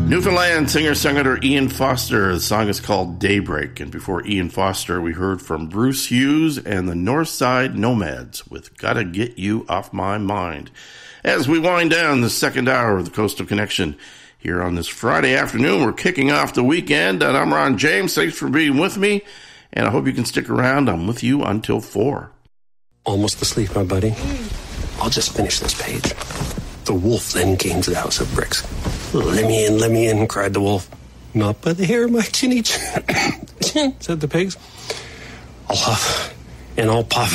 Newfoundland singer-songwriter Ian Foster. The song is called Daybreak. And before Ian Foster, we heard from Bruce Hughes and the Northside Nomads with Gotta Get You Off My Mind. As we wind down the second hour of the Coastal Connection here on this Friday afternoon, we're kicking off the weekend. And I'm Ron James. Thanks for being with me. And I hope you can stick around. I'm with you until 4. Almost asleep, my buddy. I'll just finish this page. The wolf then came to the house of bricks. Let me in, cried the wolf. Not by the hair of my chinny chin, said the pigs. I'll huff and I'll puff.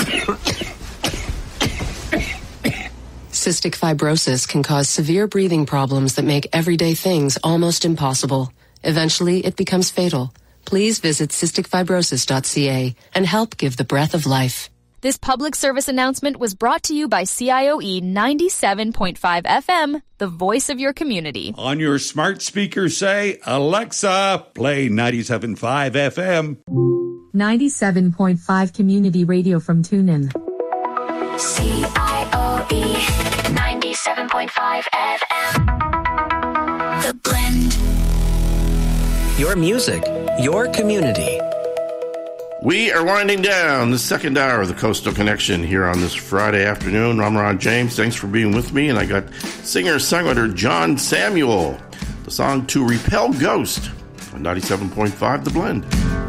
Cystic fibrosis can cause severe breathing problems that make everyday things almost impossible. Eventually, it becomes fatal. Please visit cysticfibrosis.ca and help give the breath of life. This public service announcement was brought to you by CIOE 97.5 FM, the voice of your community. On your smart speaker, say, Alexa, play 97.5 FM. 97.5 Community Radio from TuneIn. CIOE 97.5 FM. The Blend. Your music, your community. We are winding down the second hour of the Coastal Connection here on this Friday afternoon. I'm Ron James. Thanks for being with me. And I got singer-songwriter John Samuel. The song To Repel Ghost on 97.5 The Blend.